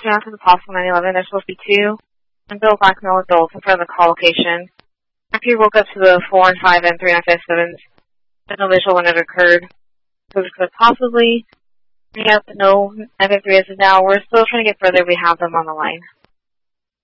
reaching out to the possible 911. There's supposed to be two. And Bill Black male adults in front of the call location. After he woke up to the 4 and 5 and 3957, there's no visual when it occurred. So it could possibly, no, 953 as of now. We're still trying to get further. We have them on the line.